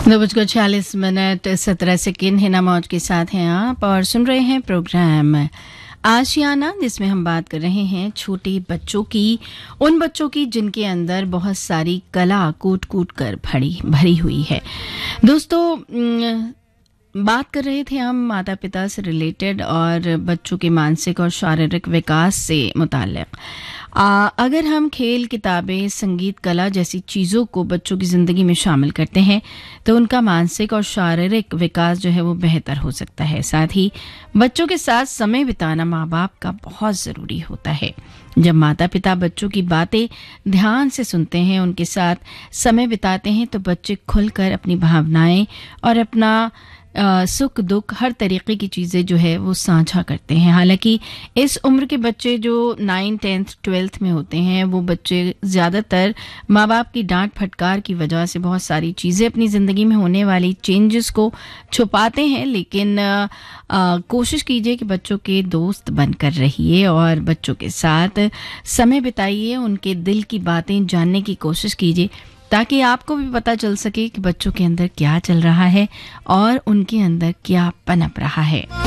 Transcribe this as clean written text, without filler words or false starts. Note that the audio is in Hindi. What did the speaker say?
2:46 17 सेकेंड हिना मौज के साथ हैं आप और सुन रहे हैं प्रोग्राम आशियाना, जिसमें हम बात कर रहे हैं छोटे बच्चों की, उन बच्चों की जिनके अंदर बहुत सारी कला कूट कूट कर भरी हुई है। दोस्तों, बात कर रहे थे हम माता पिता से रिलेटेड और बच्चों के मानसिक और शारीरिक विकास से मुताल्लिक। अगर हम खेल, किताबें, संगीत, कला जैसी चीज़ों को बच्चों की ज़िंदगी में शामिल करते हैं तो उनका मानसिक और शारीरिक विकास जो है वो बेहतर हो सकता है। साथ ही बच्चों के साथ समय बिताना माँ बाप का बहुत ज़रूरी होता है। जब माता पिता बच्चों की बातें ध्यान से सुनते हैं, उनके साथ समय बिताते हैं, तो बच्चे खुलकर अपनी भावनाएं और अपना सुख दुख हर तरीके की चीज़ें जो है वो साझा करते हैं। हालांकि इस उम्र के बच्चे जो 9, 10th, 12th में होते हैं, वो बच्चे ज़्यादातर माँ बाप की डांट फटकार की वजह से बहुत सारी चीज़ें अपनी ज़िंदगी में होने वाली चेंजेस को छुपाते हैं। लेकिन कोशिश कीजिए कि बच्चों के दोस्त बनकर रहिए और बच्चों के साथ समय बिताइए, उनके दिल की बातें जानने की कोशिश कीजिए ताकि आपको भी पता चल सके कि बच्चों के अंदर क्या चल रहा है और उनके अंदर क्या पनप रहा है।